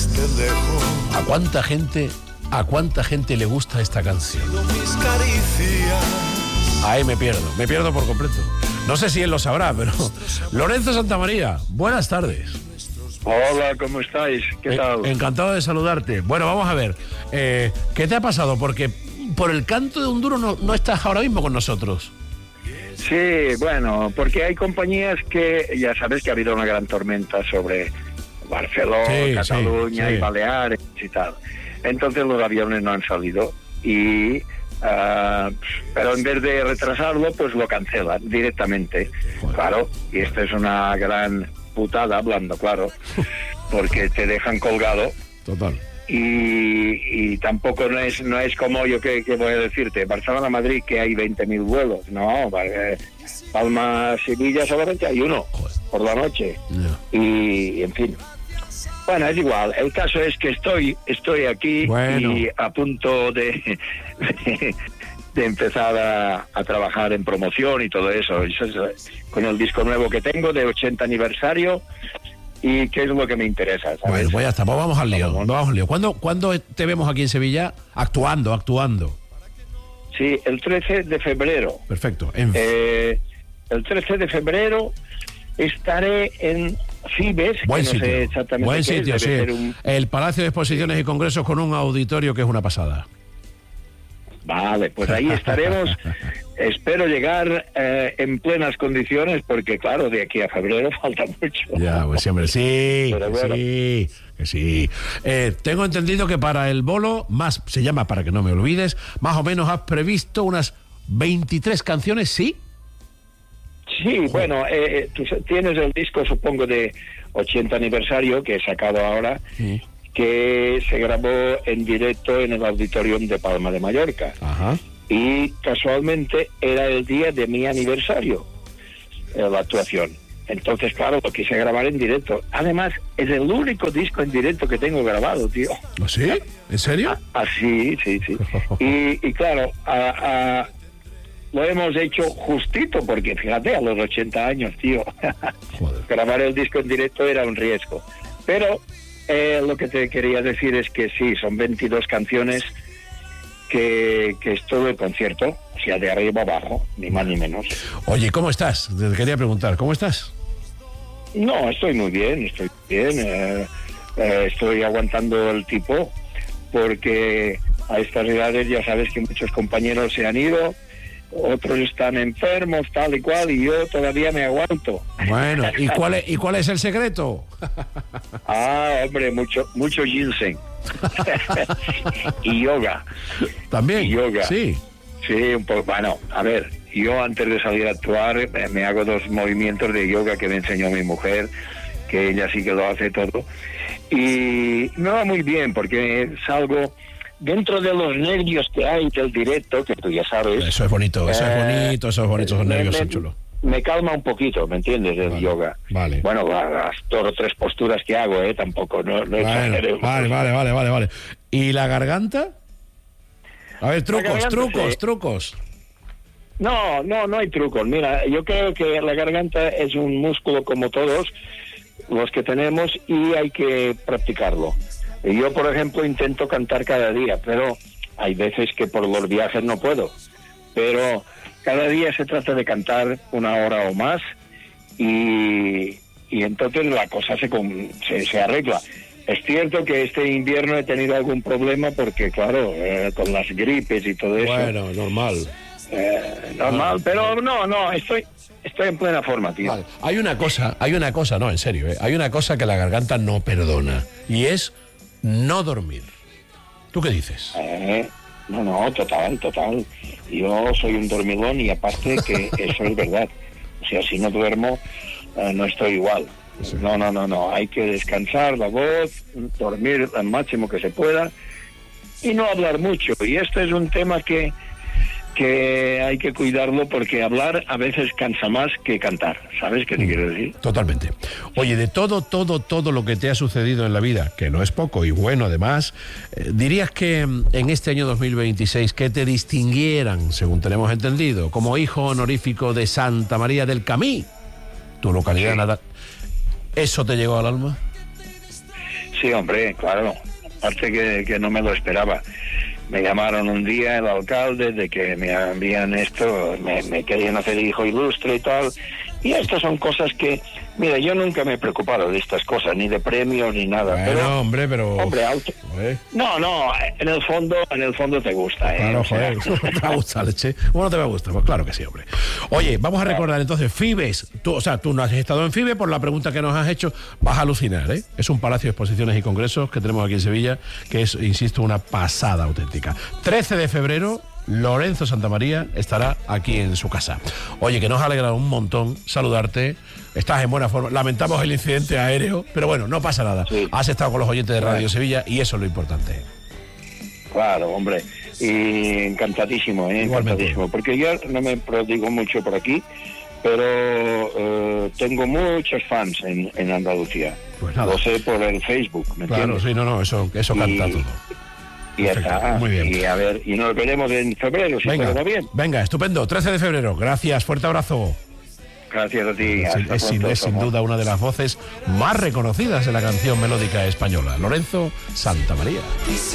esté lejos. ¿A cuánta gente le gusta esta canción? Mis caricias. Ahí me pierdo por completo. No sé si él lo sabrá, pero... Lorenzo Santamaría, buenas tardes. Hola, ¿cómo estáis? ¿Qué tal? Encantado de saludarte. Bueno, vamos a ver, ¿qué te ha pasado? Porque por el canto de un duro no estás ahora mismo con nosotros. Sí, bueno, porque hay compañías que, ya sabes que ha habido una gran tormenta sobre Barcelona, Sí, Cataluña sí. y Baleares y tal. Entonces los aviones no han salido y... pero en vez de retrasarlo, pues lo cancelan directamente. Joder. Claro, y esto es una gran putada, hablando claro, porque te dejan colgado. Total. Y tampoco no es como yo que voy a decirte, Barcelona-Madrid, que hay 20.000 vuelos. No, Palma-Sevilla solamente hay uno por la noche. Yeah. Y en fin. Bueno, es igual. El caso es que estoy aquí y a punto de empezar a trabajar en promoción y todo eso. Eso es, con el disco nuevo que tengo de 80 aniversario y qué es lo que me interesa, ¿sabes? Bueno, pues ya está, pues vamos al lío. ¿Cuándo te vemos aquí en Sevilla actuando? Sí, el 13 de febrero. Perfecto. El 13 de febrero estaré en Fibes. Buen que no sitio, sé exactamente buen qué es, sitio, sí. debe ser El Palacio de Exposiciones y Congresos con un auditorio que es una pasada. Vale, pues ahí estaremos. Espero llegar en plenas condiciones porque, claro, de aquí a febrero falta mucho. Ya, pues siempre, sí, Pero bueno. sí, que sí. Tengo entendido que para el bolo, se llama Para que no me olvides, más o menos has previsto unas 23 canciones, ¿sí? Sí, bueno, tú tienes el disco, supongo, de 80 aniversario que he sacado ahora, Sí. que se grabó en directo en el Auditorium de Palma de Mallorca. Ajá. Y casualmente era el día de mi aniversario, la actuación. Entonces, claro, lo quise grabar en directo. Además, es el único disco en directo que tengo grabado, tío. ¿Oh, sí? ¿En serio? Sí. Y claro, lo hemos hecho justito, porque fíjate, a los 80 años, tío. Joder. Grabar el disco en directo era un riesgo. Pero lo que te quería decir es que sí, son 22 canciones que es todo el concierto, o sea, de arriba abajo, ni más ni menos. Oye, ¿cómo estás? Te quería preguntar, ¿cómo estás? No, estoy muy bien. Estoy aguantando el tipo, porque a estas edades ya sabes que muchos compañeros se han ido, otros están enfermos, tal y cual, y yo todavía me aguanto. Bueno, ¿y cuál es el secreto? Hombre, mucho ginseng. Y yoga. ¿También? Y yoga. Sí. Sí, un poco. Bueno, a ver, yo antes de salir a actuar me hago 2 movimientos de yoga que me enseñó mi mujer, que ella sí que lo hace todo. Y me va muy bien porque salgo dentro de los nervios que hay del directo, que tú ya sabes. Eso es bonito, esos nervios son chulos. Me calma un poquito, ¿me entiendes? El yoga. Vale. Bueno, las 2 o 3 posturas que hago, tampoco, no exageremos. Vale. ¿Y la garganta? A ver, trucos. No hay trucos. Mira, yo creo que la garganta es un músculo como todos los que tenemos y hay que practicarlo. Yo, por ejemplo, intento cantar cada día, pero hay veces que por los viajes no puedo. Pero cada día se trata de cantar 1 hora o más y entonces la cosa se arregla. Es cierto que este invierno he tenido algún problema porque, claro, con las gripes y todo eso. Bueno, normal. Pero no, estoy en plena forma, tío. Vale. Hay una cosa, no, en serio, hay una cosa que la garganta no perdona y es no dormir. ¿Tú qué dices? No, total. Yo soy un dormilón y aparte que eso es verdad. O sea, si no duermo, no estoy igual. Sí. No. Hay que descansar la voz, dormir al máximo que se pueda y no hablar mucho. Y este es un tema que hay que cuidarlo porque hablar a veces cansa más que cantar. ¿Sabes qué te quiero decir? Totalmente. Oye, de todo lo que te ha sucedido en la vida, que no es poco y bueno además, dirías que en este año 2026 que te distinguieran, según tenemos entendido, como hijo honorífico de Santa María del Camí, tu localidad natal, ¿eso te llegó al alma? Sí, hombre, claro. Aparte que no me lo esperaba. Me llamaron un día el alcalde de que me envían esto, me querían hacer hijo ilustre y tal. Y estas son cosas que, mira, yo nunca me he preocupado de estas cosas, ni de premios ni nada. Bueno, pero, hombre, No, en el fondo te gusta, ¿eh? Claro, O sea, joder, ¿no te va a gustar, leche? ¿Cómo no te va a gustar? Pues claro que sí, hombre. Oye, vamos a recordar entonces, Fibes. Tú no has estado en Fibes por la pregunta que nos has hecho. Vas a alucinar, ¿eh? Es un palacio de exposiciones y congresos que tenemos aquí en Sevilla, que es, insisto, una pasada auténtica. 13 de febrero, Lorenzo Santamaría estará aquí en su casa. Oye, que nos ha alegrado un montón saludarte. Estás en buena forma. Lamentamos el incidente aéreo, pero bueno, no pasa nada. Sí. Has estado con los oyentes de Radio Sevilla y eso es lo importante. claro, hombre. Y encantadísimo, encantadísimo. Porque yo no me prodigo mucho por aquí, pero tengo muchos fans en Andalucía. Pues nada. Lo sé por el Facebook, ¿me Claro, entiendes? sí, no, eso canta todo. Y ya Perfecto, está. muy bien. Y a ver, y nos veremos en febrero, si todo va bien. Venga, estupendo. 13 de febrero. Gracias, fuerte abrazo. Gracias a ti. Hasta Es sin pronto. duda una de las voces más reconocidas de la canción melódica española. Lorenzo Santamaría.